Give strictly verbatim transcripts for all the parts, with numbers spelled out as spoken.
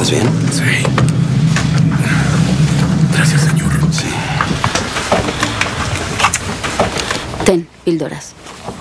¿Estás bien? Sí. Gracias, señor. Sí. Ten, píldoras.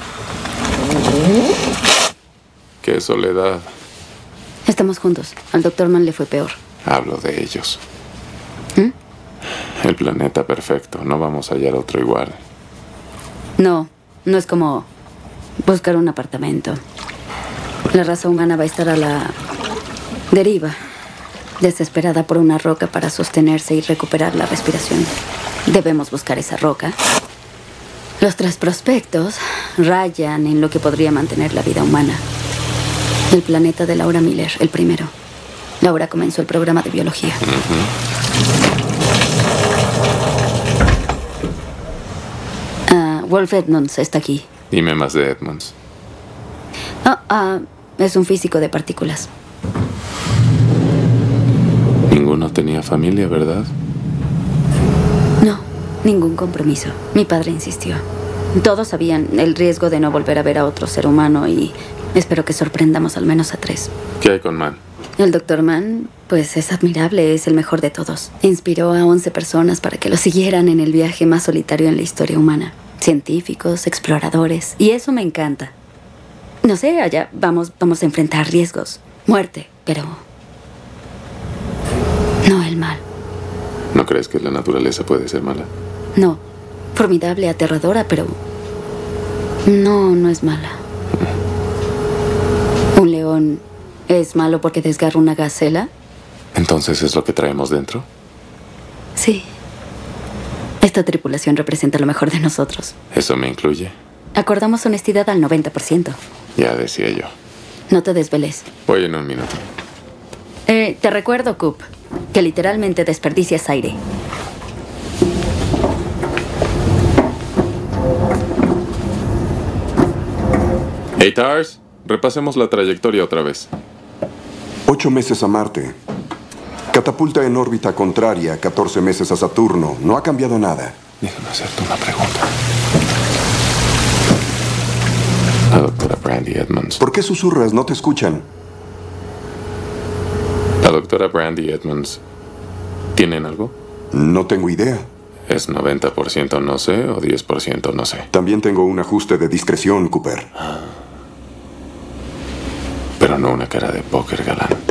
Qué soledad. Estamos juntos. Al doctor Mann le fue peor. Hablo de ellos. ¿Mm? El planeta perfecto. No vamos a hallar otro igual. No, no es como buscar un apartamento. La raza humana va a estar a la deriva, desesperada por una roca para sostenerse y recuperar la respiración. Debemos buscar esa roca. Los tres prospectos rayan en lo que podría mantener la vida humana. El planeta de Laura Miller, el primero. Laura comenzó el programa de biología. Uh, Wolf Edmonds está aquí. Dime más de Edmonds. Ah, ah, es un físico de partículas. Ninguno tenía familia, ¿verdad? No, ningún compromiso. Mi padre insistió. Todos sabían el riesgo de no volver a ver a otro ser humano y espero que sorprendamos al menos a tres. ¿Qué hay con Mann? El doctor Mann, pues es admirable, es el mejor de todos. Inspiró a once personas para que lo siguieran en el viaje más solitario en la historia humana. Científicos, exploradores, y eso me encanta. No sé, allá vamos, vamos a enfrentar riesgos, muerte, pero no el mal. ¿No crees que la naturaleza puede ser mala? No, formidable, aterradora, pero no, no es mala. ¿Un león es malo porque desgarra una gacela? ¿Entonces es lo que traemos dentro? Sí. Esta tripulación representa lo mejor de nosotros. ¿Eso me incluye? Acordamos honestidad al noventa por ciento. Ya decía yo. No te desveles. Voy en un minuto. Eh, te recuerdo, Coop, que literalmente desperdicias aire. Hey, Tars, repasemos la trayectoria otra vez. Ocho meses a Marte. Catapulta en órbita contraria, catorce meses a Saturno. No ha cambiado nada. Déjame hacerte una pregunta. La doctora Brandy Edmonds. ¿Por qué susurras? No te escuchan. La doctora Brandy Edmonds. ¿Tienen algo? No tengo idea. ¿Es noventa por ciento no sé o diez por ciento no sé? También tengo un ajuste de discreción, Cooper. Pero no una cara de póker, galán.